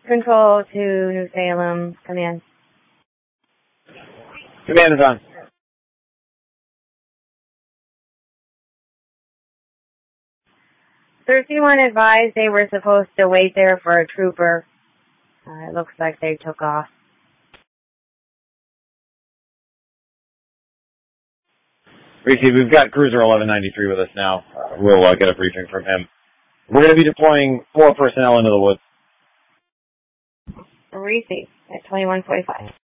Control to New Salem. Command. Command is on. One advised they were supposed to wait there for a trooper. It looks like they took off. Receive, we've got Cruiser 1193 with us now. We'll get a briefing from him. We're going to be deploying 4 personnel into the woods. Receive at 21:45.